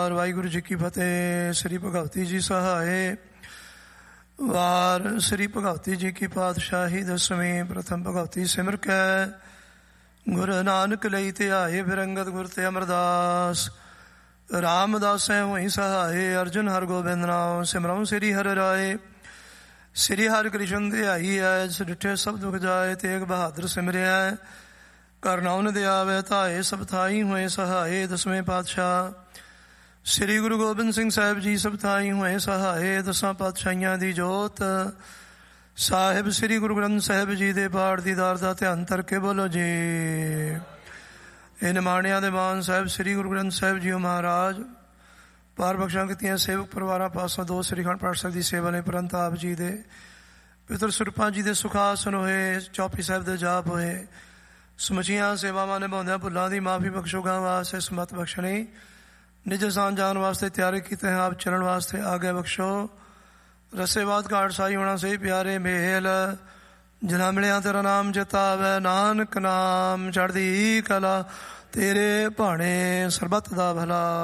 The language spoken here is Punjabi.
ਵਾਹਿਗੁਰੂ ਜੀ ਕੀ ਫਤਿਹ। ਸ੍ਰੀ ਭਗਵਤੀ ਜੀ ਸਹਾਏ। ਵਾਰ ਸ੍ਰੀ ਭਗਵਤੀ ਜੀ ਕੀ ਪਾਤਸ਼ਾਹੀ ਦਸਵੀਂ। ਪ੍ਰਥਮ ਭਗਵਤੀ ਸਿਮਰ ਕੈ ਗੁਰੂ ਨਾਨਕ ਲਈ ਧਿਆਏ। ਫਿਰ ਅੰਗਦ ਗੁਰ ਤੇ ਅਮਰਦਾਸ ਰਾਮਦਾਸੈ ਹੋਈ ਸਹਾਏ। ਅਰਜੁਨ ਹਰਿ ਗੋਬਿੰਦ ਨਾਮ ਸਿਮਰਉ ਸ੍ਰੀ ਹਰਿ ਰਾਏ। ਸ੍ਰੀ ਹਰਿ ਕ੍ਰਿਸ਼ਨ ਧਿਆਈ ਐ। ਜਿਸ ਡਿਠੇ ਸਭ ਦੁਖ ਜਾਏ। ਤੇਗ ਬਹਾਦਰ ਸਿਮਰਿਆ ਕਰਨਾਉਨ ਦਿਆਵੇ ਧਾਏ। ਸਭ ਥਾਈ ਹੋਏ ਸਹਾਏ। ਦਸਵੇਂ ਪਾਤਸ਼ਾਹ ਸ੍ਰੀ ਗੁਰੂ ਗੋਬਿੰਦ ਸਿੰਘ ਸਾਹਿਬ ਜੀ ਸਭ ਥਾਈ ਹੋਏ ਸਹਾਏ। ਦਸਾਂ ਪਾਤਸ਼ਾਹੀਆਂ ਦੀ ਜੋਤ ਸਾਹਿਬ ਸ੍ਰੀ ਗੁਰੂ ਗ੍ਰੰਥ ਸਾਹਿਬ ਜੀ ਦੇ ਪਾਠ ਦੀ ਦਾਰ ਦਾ ਧਿਆਨ ਧਰ ਕੇ ਬੋਲੋ ਜੀ। ਇਹ ਨਿਮਾਣਿਆਂ ਦੇ ਮਾਨ ਸਾਹਿਬ ਸ੍ਰੀ ਗੁਰੂ ਗ੍ਰੰਥ ਸਾਹਿਬ ਜੀ ਮਹਾਰਾਜ ਪਾਰ ਬਖਸ਼ਾਂ ਕੀਤੀਆਂ ਸੇਵਕ ਪਰਿਵਾਰਾਂ ਪਾਸੋਂ 2 ਸ੍ਰੀ ਅਖੰਡ ਪਾਠ ਸਾਹਿਬ ਦੀ ਸੇਵਾ ਨੇ ਪ੍ਰੰਤ ਆਪ ਜੀ ਦੇ ਪਿਤਰ ਸਰੂਪਾਂ ਜੀ ਦੇ ਸੁਖਾਸਨ ਹੋਏ। ਚੌਪੀ ਸਾਹਿਬ ਦੇ ਜਾਪ ਹੋਏ। ਸਮੁੱਚੀਆਂ ਸੇਵਾਵਾਂ ਨਿਭਾਉਂਦਿਆਂ ਭੁੱਲਾਂ ਦੀ ਮਾਫੀ ਬਖਸ਼ੋਗਾ ਵਾਸਤੇ ਸਮਤ ਬਖਸ਼ਣੀ। ਨਿਜ ਸਾਨ ਜਾਣ ਵਾਸਤੇ ਤਿਆਰੀ ਕੀਤੇ हैं ਆਪ ਚਰਨ ਵਾਸਤੇ ਆਗੇ ਬਖਸ਼ੋ। ਰਸੇਵਾਦ ਘਾਟ ਸਾਈ ਹੋਣਾ ਸਹੀ ਪਿਆਰੇ ਮੇਲ ਜਿਨ੍ਹਾਂ ਮਿਲਿਆ ਤੇਰਾ ਨਾਮ ਜਤਾਵੈ। ਨਾਨਕ ਨਾਮ ਚੜ੍ਹਦੀ ਕਲਾ ਤੇਰੇ ਭਾਣੇ ਸਰਬੱਤ ਦਾ ਭਲਾ।